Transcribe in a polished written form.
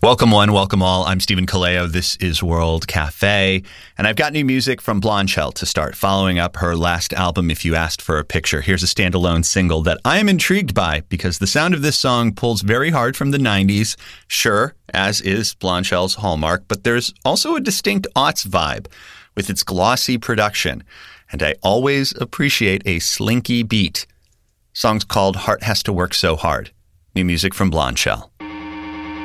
Welcome one, welcome all. I'm Stephen Kaleo. This is World Cafe, and I've got new music from Blondshell to start, following up her last album, If You Asked for a Picture. Here's a standalone single that I am intrigued by because the sound of this song pulls very hard from the 90s, sure, as is Blondshell's hallmark, but there's also a distinct aughts vibe with its glossy production, and I always appreciate a slinky beat. Song's called Heart Has to Work So Hard. New music from Blondshell.